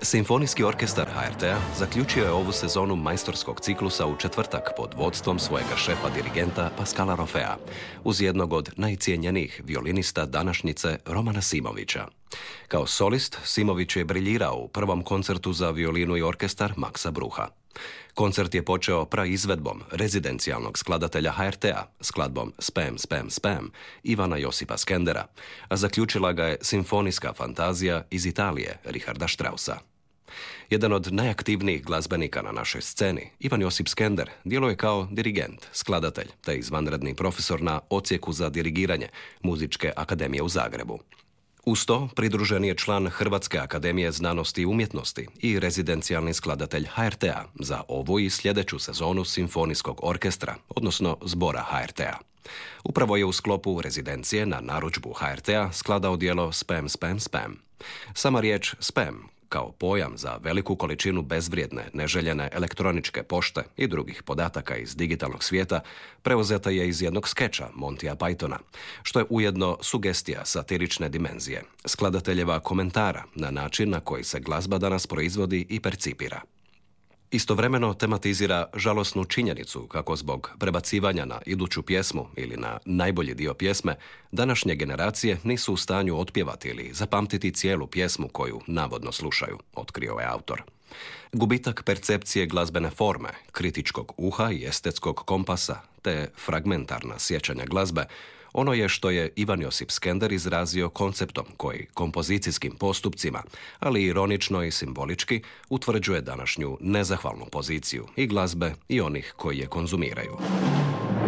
Simfonijski orkestar HRT-a zaključio je ovu sezonu majstorskog ciklusa u četvrtak pod vodstvom svojega šefa dirigenta Pascala Roffea, uz jednog od najcijenjenijih violinista današnjice Romana Simovića. Kao solist, Simović je briljirao u prvom koncertu za violinu i orkestar Maxa Brucha. Koncert je počeo praizvedbom rezidencijalnog skladatelja HRT-a, skladbom Spam, Spam, Spam Ivana Josipa Skendera, a zaključila ga je simfonijska fantazija iz Italije Richarda Straussa. Jedan od najaktivnijih glazbenika na našoj sceni, Ivan Josip Skender, djeluje kao dirigent, skladatelj te izvanredni profesor na odsjeku za dirigiranje Muzičke akademije u Zagrebu. Uz to pridružen je član Hrvatske akademije znanosti i umjetnosti i rezidencijalni skladatelj HRT-a za ovu i sljedeću sezonu simfonijskog orkestra, odnosno zbora HRT-a. Upravo je u sklopu rezidencije na narudžbu HRT-a skladao djelo Spam, Spam, Spam. Sama riječ spam kao pojam za veliku količinu bezvrijedne, neželjene elektroničke pošte i drugih podataka iz digitalnog svijeta preuzeta je iz jednog skeča Montya Pythona, što je ujedno sugestija satirične dimenzije, skladateljeva komentara na način na koji se glazba danas proizvodi i percipira. Istovremeno tematizira žalosnu činjenicu kako zbog prebacivanja na iduću pjesmu ili na najbolji dio pjesme, današnje generacije nisu u stanju otpjevati ili zapamtiti cijelu pjesmu koju navodno slušaju, otkrio je autor. Gubitak percepcije glazbene forme, kritičkog uha i estetskog kompasa, te fragmentarna sjećanja glazbe, ono je što je Ivan Josip Skender izrazio konceptom koji kompozicijskim postupcima, ali ironično i simbolički, utvrđuje današnju nezahvalnu poziciju i glazbe i onih koji je konzumiraju.